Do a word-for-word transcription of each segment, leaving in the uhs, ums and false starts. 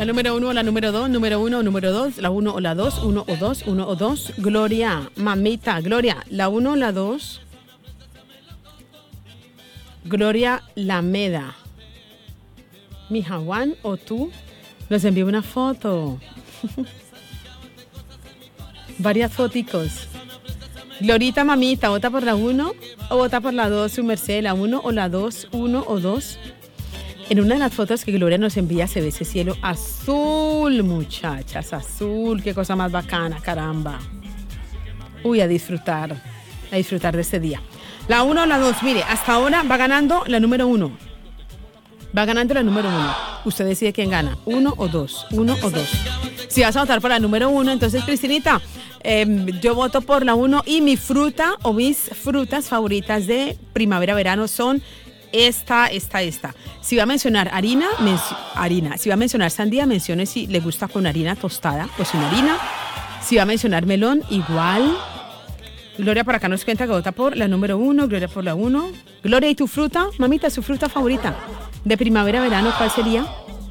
La número uno o la número dos, número uno o número dos, la uno o la dos, uno o dos, uno o dos. Gloria, mamita, Gloria, la uno o la dos. Gloria Lameda. Mija, Juan o tú nos envió una foto. Varias foticos. Glorita, mamita, ¿vota por la uno o vota por la dos, su merced? La uno o la dos, uno o dos. En una de las fotos que Gloria nos envía se ve ese cielo azul, muchachas, azul. Qué cosa más bacana, caramba. Uy, a disfrutar, a disfrutar de ese día. La uno o la dos, mire, hasta ahora va ganando la número uno. Va ganando la número uno. Usted decide quién gana, uno o dos, uno o dos. Si vas a votar por la número uno, entonces, Cristinita, eh, yo voto por la uno y mi fruta o mis frutas favoritas de primavera-verano son esta, esta, esta. Si va a mencionar harina, menci- harina. Si va a mencionar sandía, mencione si le gusta con harina tostada o sin harina. Si va a mencionar melón, igual. Gloria por acá nos cuenta que vota por la número uno, Gloria por la uno. Gloria, ¿y tu fruta? Mamita, ¿su fruta favorita de primavera-verano cuál sería?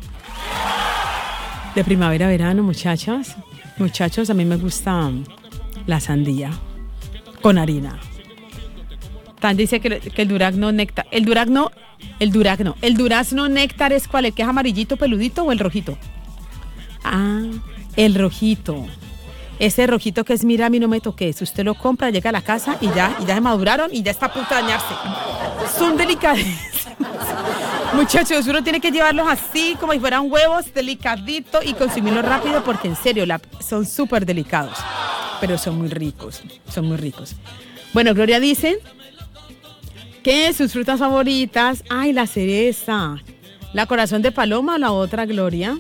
De primavera-verano, muchachas. Muchachos, a mí me gusta la sandía con harina. Tan dice que, que el durazno néctar. El durazno, el durazno, el durazno néctar es cuál, el que es amarillito, peludito o el rojito. Ah, el rojito. Ese rojito que es, mira, a mí no me toques. Usted lo compra, llega a la casa y ya, y ya se maduraron y ya está a punto de dañarse. Son delicadísimos. Muchachos, uno tiene que llevarlos así, como si fueran huevos, delicadito y consumirlos rápido porque en serio, la, son súper delicados. Pero son muy ricos, son muy ricos. Bueno, Gloria dice que sus frutas favoritas, ay, la cereza, la corazón de paloma o la otra, Gloria.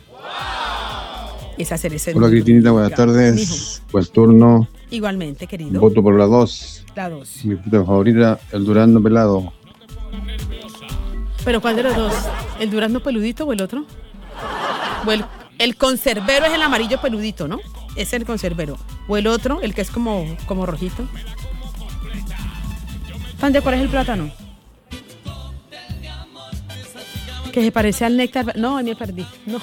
Esa cereza es Hola, Cristinita, buenas tardes. Mijo. Pues turno. Igualmente, querido. Voto por la dos. La dos. Mi fruta favorita, el durazno pelado. ¿Pero cuál de los dos? ¿El durazno peludito o el otro? O el, el conservero es el amarillo peludito, ¿no? Es el conservero. O el otro, el que es como, como rojito. ¿Tande, cuál es el plátano? Que se parece al néctar. No, ahí me perdí. No.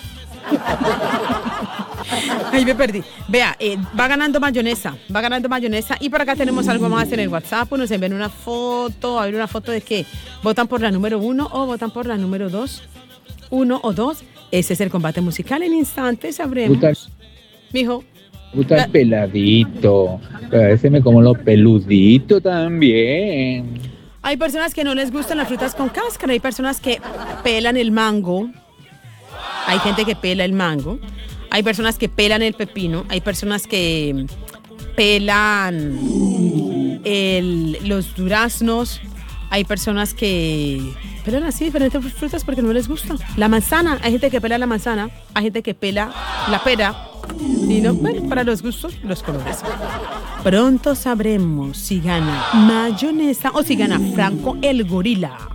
Ahí me perdí. Vea, eh, va ganando mayonesa. Va ganando mayonesa. Y por acá tenemos algo más en el WhatsApp. Nos envían una foto. A ver, una foto de qué. ¿Votan por la número uno o votan por la número dos? Uno o dos. Ese es el combate musical. En instantes sabremos. Gusta, Mijo. gusta la- el peladito. Pareceme como los peluditos también. Hay personas que no les gustan las frutas con cáscara. Hay personas que pelan el mango. Hay gente que pela el mango. Hay personas que pelan el pepino. Hay personas que pelan el, los duraznos. Hay personas que pelan así diferentes frutas porque no les gusta. La manzana. Hay gente que pela la manzana. Hay gente que pela la pera. Y no, bueno, para los gustos, los colores. Pronto sabremos si gana mayonesa o si gana Franco el gorila.